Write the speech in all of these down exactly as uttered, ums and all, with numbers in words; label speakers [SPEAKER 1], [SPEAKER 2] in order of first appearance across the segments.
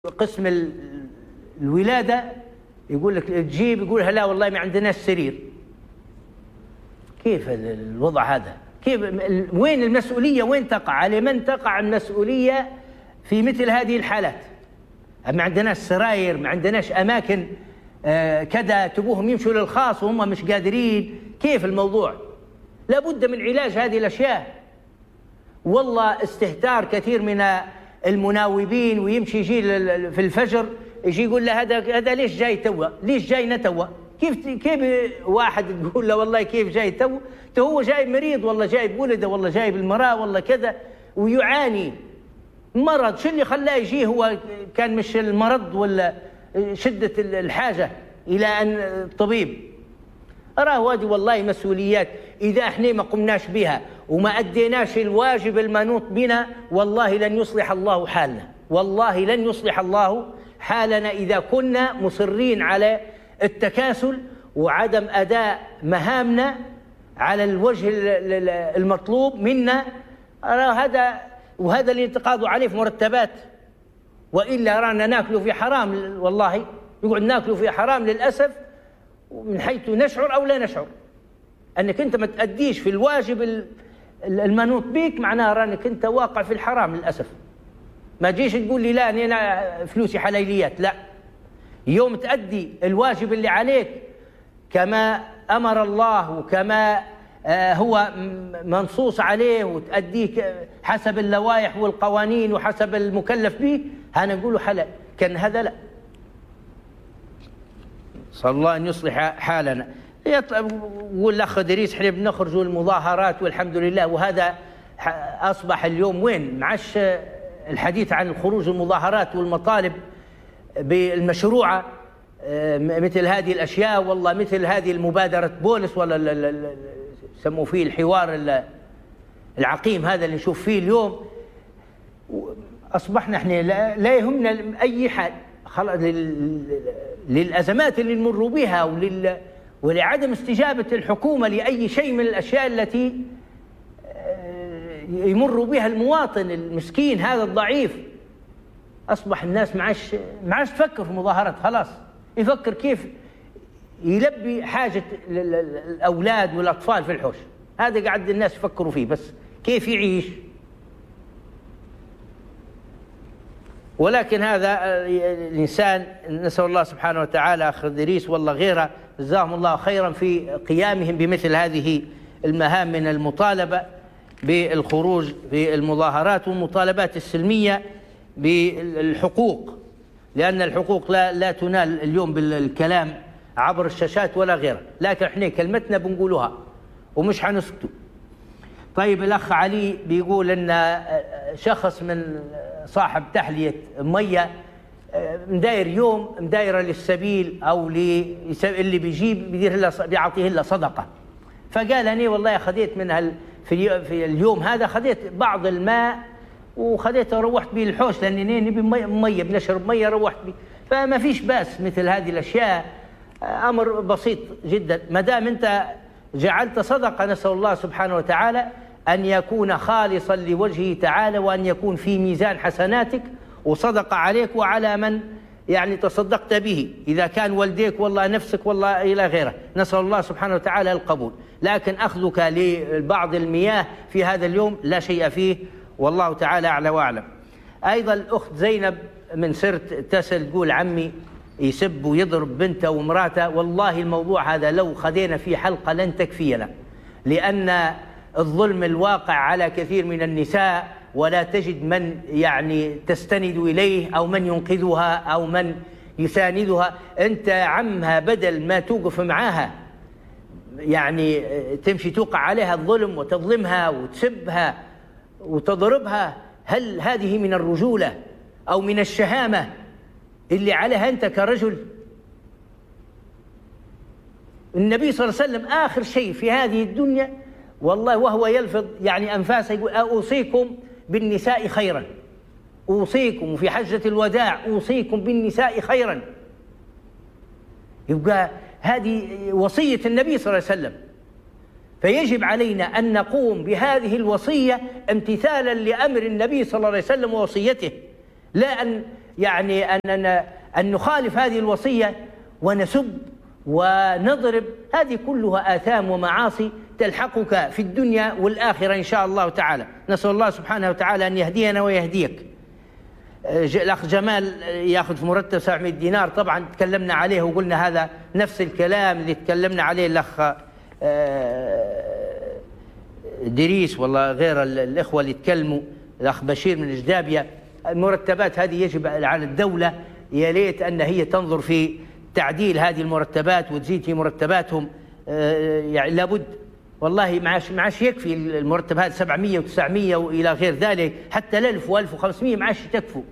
[SPEAKER 1] قسم الولادة يقول لك تجيب، يقولها لا والله ما عندناش سرير. كيف الوضع هذا؟ كيف؟ وين المسؤولية؟ وين تقع؟ على من تقع المسؤولية في مثل هذه الحالات؟ ما عندناش سراير، ما عندناش أماكن آه كذا، تبوهم يمشوا للخاص وهم مش قادرين. كيف الموضوع؟ لابد من علاج هذه الأشياء. والله استهتار كثير من المناوبين، ويمشي يجي في الفجر يجي يقول له هذا هذا ليش جاي توا؟ ليش جاينا توا؟ كيف كيف واحد تقول له والله كيف جاي توا؟ هو جاي مريض، والله جايب ولده، والله جايب المراه، والله كذا، ويعاني مرض. شو اللي خلاه يجي؟ هو كان مش المرض ولا شدة الحاجة إلى أن الطبيب؟ أراه هذه والله مسؤوليات إذا احنا ما قمناش بها وما أديناش الواجب المنوط بنا، والله لن يصلح الله حالنا، والله لن يصلح الله حالنا إذا كنا مصرين على التكاسل وعدم أداء مهامنا على الوجه المطلوب منا. أرى هذا، وهذا اللي ينتقاضوا عليه في مرتبات، وإلا رانا ناكلوا في حرام. والله يقعد ناكلوا في حرام للأسف، من حيث نشعر أو لا نشعر. أنك أنت ما تأديش في الواجب المنوط بيك معناها رانك أنت واقع في الحرام للأسف. ما تجيش تقول لي لا أنا فلوسي حليليات، لا. يوم تأدي الواجب اللي عليك كما أمر الله وكما هو منصوص عليه، وتأديه حسب اللوائح والقوانين وحسب المكلف به، هنقوله حلال. كان هذا لا. صلى الله أن يصلح حالنا. يقول الأخ إدريس احنا بنخرجوا المظاهرات والحمد لله، وهذا أصبح اليوم وين؟ معش الحديث عن الخروج المظاهرات والمطالب بالمشروعة مثل هذه الأشياء. والله مثل هذه المبادرة بولس، ولا سموا فيه الحوار العقيم هذا اللي نشوف فيه اليوم. أصبحنا احنا لا يهمنا أي حال للأزمات اللي نمر بها ولل ولعدم استجابة الحكومة لأي شيء من الأشياء التي يمر بها المواطن المسكين هذا الضعيف. أصبح الناس معاش معاش تفكر في مظاهرات، خلاص يفكر كيف يلبي حاجة الأولاد والأطفال في الحوش. هذا قاعد الناس يفكروا فيه، بس كيف يعيش. ولكن هذا الإنسان نسأل الله سبحانه وتعالى، أخ إدريس والله غيره جزاهم الله خيرا في قيامهم بمثل هذه المهام من المطالبة بالخروج في المظاهرات والمطالبات السلمية بالحقوق، لأن الحقوق لا, لا تنال اليوم بالكلام عبر الشاشات ولا غيره، لكن احنا كلمتنا بنقولها ومش حنسكتوا. طيب الأخ علي بيقول أن شخص من صاحب تحلية مية مداير يوم مدايرة للسبيل أو اللي بيجيب بيدير له بيعطيه له صدقة، فقال أنا والله خذيت من في اليوم هذا خذيت بعض الماء وخذيته وروحت به الحوش، لأني نبي مية بنشرب مية روحت به. فما فيش باس مثل هذه الأشياء، أمر بسيط جدا ما دام أنت جعلت صدقة. نسأل الله سبحانه وتعالى أن يكون خالصا لوجهه تعالى، وأن يكون في ميزان حسناتك وصدق عليك وعلى من يعني تصدقت به، إذا كان والديك والله نفسك والله إلى غيره. نسأل الله سبحانه وتعالى القبول. لكن أخذك لبعض المياه في هذا اليوم لا شيء فيه، والله تعالى أعلى وأعلم. أيضا الأخت زينب من سرت تسأل تقول عمي يسب ويضرب بنته ومراته. والله الموضوع هذا لو خذينا فيه حلقة لن تكفينا، لأن الظلم الواقع على كثير من النساء، ولا تجد من يعني تستند إليه أو من ينقذها أو من يساندها. أنت عمها بدل ما توقف معاها يعني تمشي توقع عليها الظلم وتظلمها وتسبها وتضربها، هل هذه من الرجولة أو من الشهامة اللي عليها أنت كرجل؟ النبي صلى الله عليه وسلم آخر شيء في هذه الدنيا والله وهو يلفظ يعني أنفاسه يقول أوصيكم بالنساء خيرا، أوصيكم في حجة الوداع أوصيكم بالنساء خيرا. يبقى هذه وصية النبي صلى الله عليه وسلم، فيجب علينا أن نقوم بهذه الوصية امتثالا لأمر النبي صلى الله عليه وسلم ووصيته، لا أن يعني أن أن نخالف هذه الوصية ونسب ونضرب، هذه كلها آثام ومعاصي تلحقك في الدنيا والآخرة إن شاء الله تعالى. نسأل الله سبحانه وتعالى أن يهدينا ويهديك. الأخ جمال يأخذ في مرتب سبعمائة دينار، طبعا تكلمنا عليه وقلنا هذا نفس الكلام اللي تكلمنا عليه الأخ دريس والله غير الإخوة اللي تكلموا، الأخ بشير من الجدابية. المرتبات هذه يجب على الدولة يا ليت أن هي تنظر في تعديل هذه المرتبات وتزيد في مرتباتهم، يعني لابد والله معاش معاش يكفي المرتب هذا سبعمائة وتسعمائة وإلى غير ذلك، حتى ألف وألف وخمسمائة معاش تكفوا.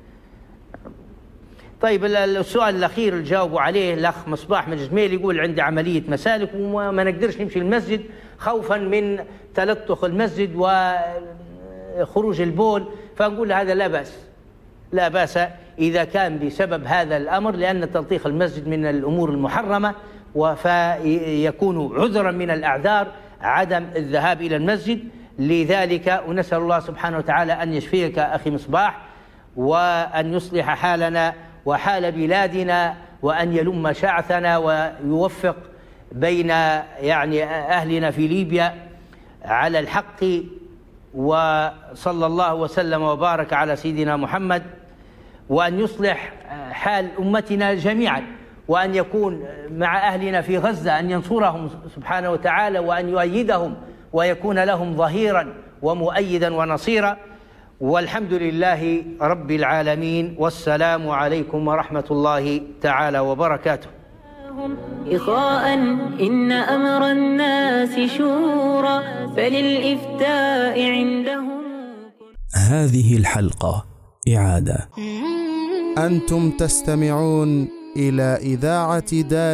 [SPEAKER 1] طيب السؤال الأخير اللي جاوبوا عليه الأخ مصباح من الجميل، يقول عندي عملية مسالك وما نقدرش نمشي المسجد خوفا من تلطخ المسجد وخروج البول، فنقول هذا لا بأس لا بأس إذا كان بسبب هذا الأمر، لأن تلطيخ المسجد من الأمور المحرمة، فيكون عذرا من الأعذار عدم الذهاب إلى المسجد. لذلك ونسأل الله سبحانه وتعالى أن يشفيك أخي مصباح، وأن يصلح حالنا وحال بلادنا، وأن يلم شعثنا ويوفق بين يعني أهلنا في ليبيا على الحق. وصلى الله وسلم وبارك على سيدنا محمد، وأن يصلح حال أمتنا جميعا، وأن يكون مع أهلنا في غزة، أن ينصرهم سبحانه وتعالى، وأن يؤيدهم ويكون لهم ظهيرا ومؤيدا ونصيرا. والحمد لله رب العالمين، والسلام عليكم ورحمة الله تعالى وبركاته.
[SPEAKER 2] إخاء إن أمر الناس شورى، فللإفتاء عندهم.
[SPEAKER 3] هذه الحلقة إعادة.
[SPEAKER 4] أنتم تستمعون إلى إذاعة دار